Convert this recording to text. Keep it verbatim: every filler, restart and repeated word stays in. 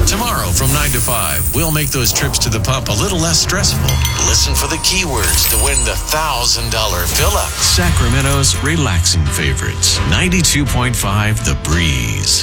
Tomorrow from nine to five, we'll make those trips to the pump a little less stressful. Listen for the keywords to win the one thousand dollars fill-up. Sacramento's relaxing favorites. ninety-two point five The Breeze.